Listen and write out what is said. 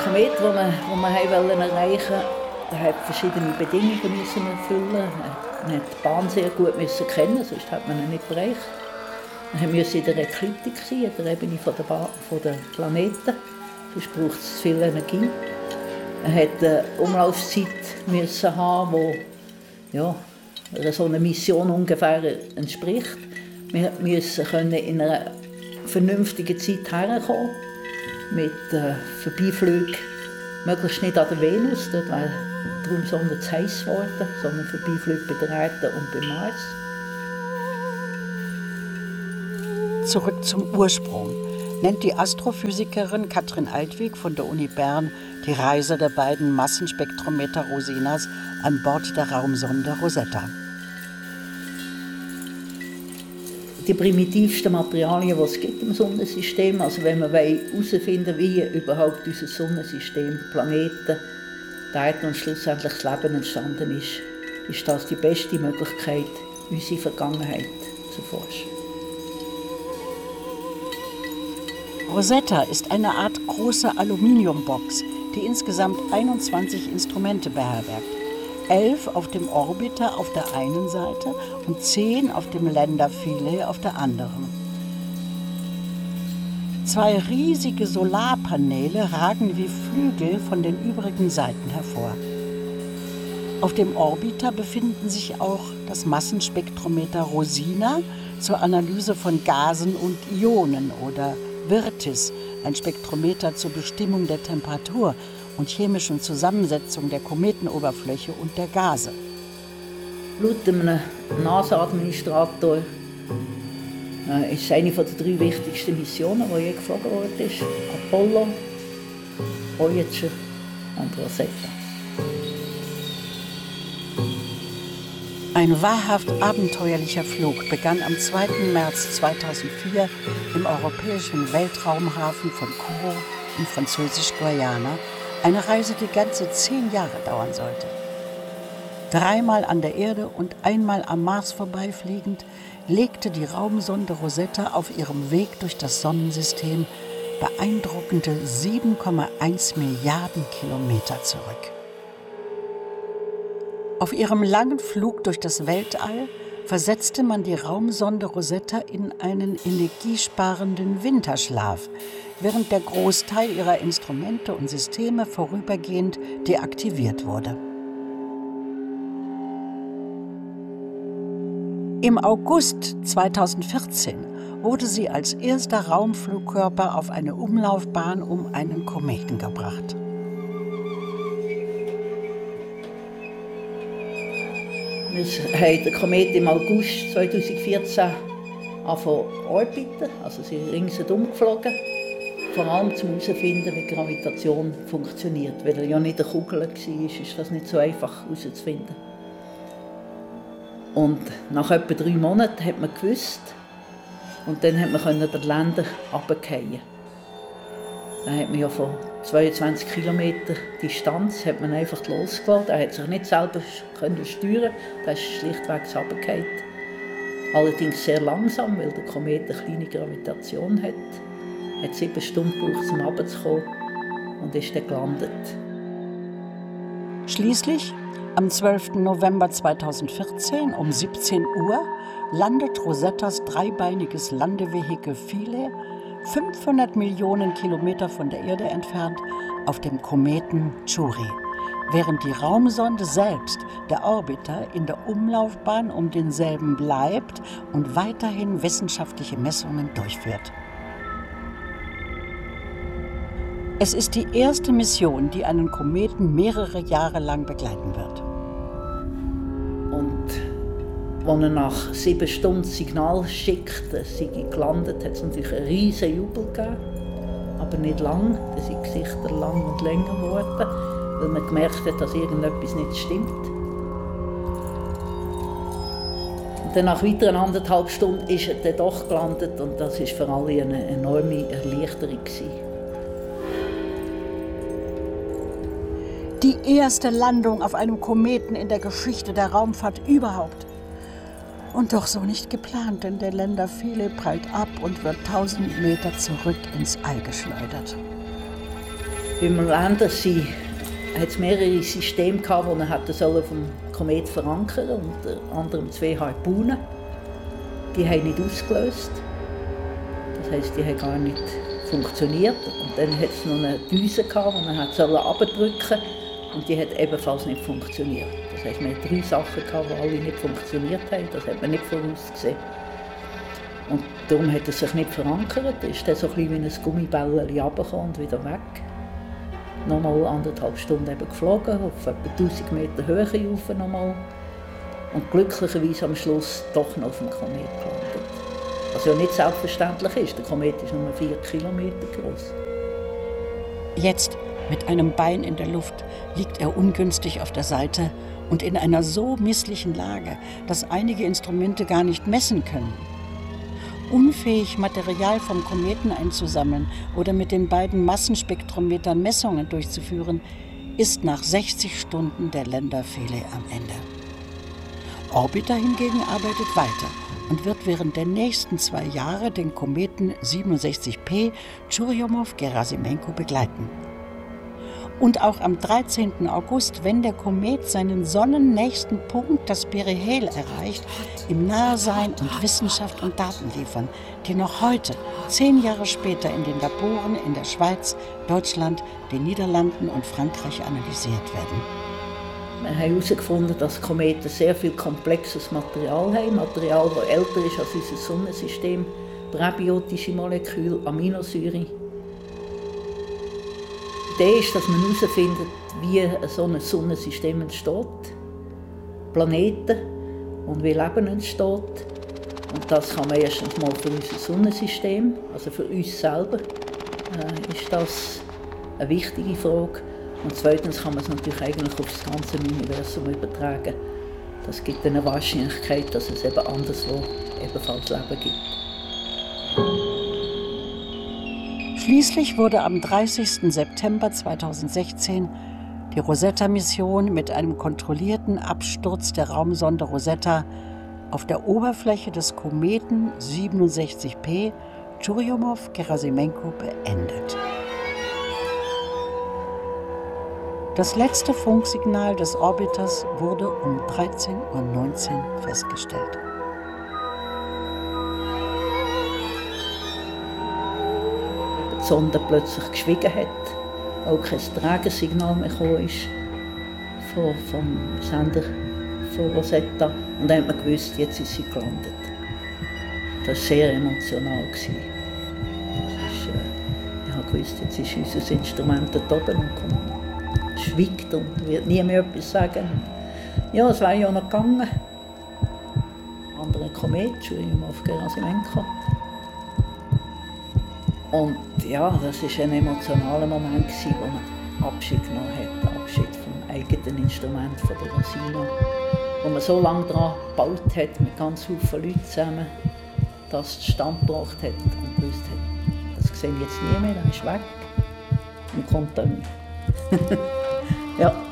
Komet, den wir erreichen wollten, der hat verschiedene Bedingungen müssen erfüllen. Man musste die Bahn sehr gut kennen, sonst hat man ihn nicht erreicht. Man musste in der Ekliptik sein, in der Ebene der Planeten, sonst braucht es viel Energie. Man musste eine Umlaufzeit haben, die so einer Mission ungefähr entspricht. Wir mussten in einer vernünftigen Zeit herkommen, mit Vorbeiflügen möglichst nicht an der Venus, dort wäre die Raumsonde zu heiß geworden, sondern Vorbeiflüge bei der Erde und beim Mars. Zurück zum Ursprung nennt die Astrophysikerin Katrin Altwig von der Uni Bern die Reise der beiden Massenspektrometer Rosinas an Bord der Raumsonde Rosetta. Die primitivsten Materialien, die es gibt im Sonnensystem, also wenn wir herausfinden wollen, wie überhaupt unser Sonnensystem, Planeten, die Erde und schlussendlich das Leben entstanden ist das die beste Möglichkeit, unsere Vergangenheit zu forschen. Rosetta ist eine Art große Aluminiumbox, die insgesamt 21 Instrumente beherbergt. 11 auf dem Orbiter auf der einen Seite und 10 auf dem Lander Philae auf der anderen. 2 riesige Solarpaneele ragen wie Flügel von den übrigen Seiten hervor. Auf dem Orbiter befinden sich auch das Massenspektrometer Rosina zur Analyse von Gasen und Ionen oder Virtis, ein Spektrometer zur Bestimmung der Temperatur und chemischen Zusammensetzung der Kometenoberfläche und der Gase. Laut einem NASA-Administrator ist es eine der 3 wichtigsten Missionen, die je geflogen wurde. Apollo, Voyager und Rosetta. Ein wahrhaft abenteuerlicher Flug begann am 2. März 2004 im europäischen Weltraumhafen von Kourou in Französisch-Guayana. Eine Reise, die ganze 10 Jahre dauern sollte. 3-mal an der Erde und 1-mal am Mars vorbeifliegend, legte die Raumsonde Rosetta auf ihrem Weg durch das Sonnensystem beeindruckende 7,1 Milliarden Kilometer zurück. Auf ihrem langen Flug durch das Weltall versetzte man die Raumsonde Rosetta in einen energiesparenden Winterschlaf, während der Großteil ihrer Instrumente und Systeme vorübergehend deaktiviert wurde. Im August 2014 wurde sie als erster Raumflugkörper auf eine Umlaufbahn um einen Kometen gebracht. Wir haben den Komet im August 2014 orbiten, also sie sind ringsherum geflogen. Vor allem zum herauszufinden, wie Gravitation funktioniert. Weil er ja nicht eine Kugel war, ist das nicht so einfach herauszufinden. Und nach etwa 3 Monaten hat man gewusst, und dann konnte man den Lander runterfallen. Dann hat man ja von 22 Kilometer Distanz hat man einfach losgelassen. Er hat sich nicht selber steuern, der ist schlichtweg runtergefallen. Allerdings sehr langsam, weil der Komet eine kleine Gravitation hat. Er hat 7 Stunden gebraucht, um runterzukommen und ist dann gelandet. Schließlich, am 12. November 2014 um 17 Uhr, landet Rosettas dreibeiniges Landevehikel Philae 500 Millionen Kilometer von der Erde entfernt auf dem Kometen Chury, während die Raumsonde selbst, der Orbiter, in der Umlaufbahn um denselben bleibt und weiterhin wissenschaftliche Messungen durchführt. Es ist die erste Mission, die einen Kometen mehrere Jahre lang begleiten wird. Und als er nach 7 Stunden Signal schickt, dass sie gelandet hat, es natürlich einen riesen Jubel gegeben. Aber nicht lang, da sind die Gesichter lang und länger geworden, weil man gemerkt hat, dass irgendetwas nicht stimmt. Und dann nach weiteren 1,5 Stunden ist er dann doch gelandet und das war für alle eine enorme Erleichterung. Die erste Landung auf einem Kometen in der Geschichte der Raumfahrt überhaupt. Und doch so nicht geplant, denn der Lander Philae prallt ab und wird 1000 Meter zurück ins All geschleudert. Beim Landersein hat es mehrere Systeme gehabt, die er auf dem Komet verankern sollte, unter anderem 2 Harpunen. Die haben nicht ausgelöst. Das heisst, die haben gar nicht funktioniert. Und dann hat es noch eine Düse gehabt, die man abdrücken sollte. Und die hat ebenfalls nicht funktioniert. Das heisst, man hat 3 Sachen gehabt, die alle nicht funktioniert haben. Das hat man nicht vorausgesehen. Und darum hat er sich nicht verankert. Er ist dann so ein bisschen wie ein Gummibällchen runtergekommen und wieder weg. Nochmal 1,5 Stunden eben geflogen, auf etwa 1000 Meter Höhe rauf nochmal. Und glücklicherweise am Schluss doch noch auf dem Komet gelandet. Was ja nicht selbstverständlich ist. Der Komet ist nur 4 Kilometer groß. Jetzt, mit einem Bein in der Luft, liegt er ungünstig auf der Seite und in einer so misslichen Lage, dass einige Instrumente gar nicht messen können. Unfähig, Material vom Kometen einzusammeln oder mit den beiden Massenspektrometern Messungen durchzuführen, ist nach 60 Stunden der Lander Philae am Ende. Orbiter hingegen arbeitet weiter und wird während der nächsten 2 Jahre den Kometen 67P Churyumov-Gerasimenko begleiten. Und auch am 13. August, wenn der Komet seinen sonnennächsten Punkt, das Perihel, erreicht, ihm nahe sein und Wissenschaft und Daten liefern, die noch heute, 10 Jahre später, in den Laboren in der Schweiz, Deutschland, den Niederlanden und Frankreich analysiert werden. Wir haben herausgefunden, dass Kometen sehr viel komplexes Material haben. Material, das älter ist als unser Sonnensystem. Präbiotische Moleküle, Aminosäuren. Die Idee ist, dass man herausfindet, wie so ein Sonnensystem entsteht, Planeten und wie Leben entsteht. Und das kann man erstens mal für unser Sonnensystem, also für uns selber, ist das eine wichtige Frage. Und zweitens kann man es natürlich eigentlich auf das ganze Universum übertragen. Das gibt eine Wahrscheinlichkeit, dass es eben anderswo ebenfalls Leben gibt. Schließlich wurde am 30. September 2016 die Rosetta-Mission mit einem kontrollierten Absturz der Raumsonde Rosetta auf der Oberfläche des Kometen 67P Churyumov-Gerasimenko beendet. Das letzte Funksignal des Orbiters wurde um 13:19 Uhr festgestellt. Die Sonde plötzlich geschwiegen hat, auch kein Trägersignal mehr gekommen ist vom Sender von Rosetta. Und dann hat man gewusst, jetzt ist sie gelandet. Das war sehr emotional. Ich habe gewusst, jetzt ist unser Instrument da oben und schweigt und wird nie mehr etwas sagen. Ja, es wäre ja noch gegangen. Ein anderer Komet, Churyumov-Gerasimenko. Und ja, das war ein emotionaler Moment, wo man Abschied genommen hat. Abschied vom eigenen Instrument, von der Rosina. Wo man so lange daran gebaut hat, mit ganz vielen Leuten zusammen, das zustande gebracht hat und gewusst hat, das sehe ich jetzt nie mehr, das ist weg und kommt dann. Ja.